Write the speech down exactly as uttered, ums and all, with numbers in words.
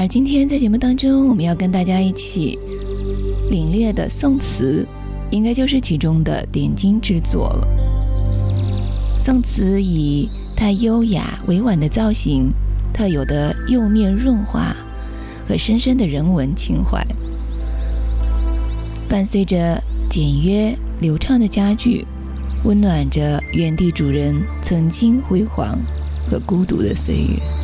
而今天在节目当中，我们要跟大家一起领略的宋词，应该就是其中的点睛之作了。宋词以它优雅委婉的造型，特有的釉面润滑和深深的人文情怀，伴随着简约流畅的佳句，温暖着原地主人曾经辉煌和孤独的岁月。